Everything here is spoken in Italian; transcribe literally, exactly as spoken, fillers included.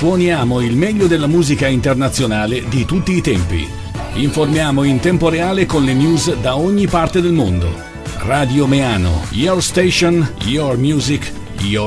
Suoniamo il meglio della musica internazionale di tutti i tempi. Informiamo in tempo reale con le news da ogni parte del mondo. Radio Meano, your station, your music, your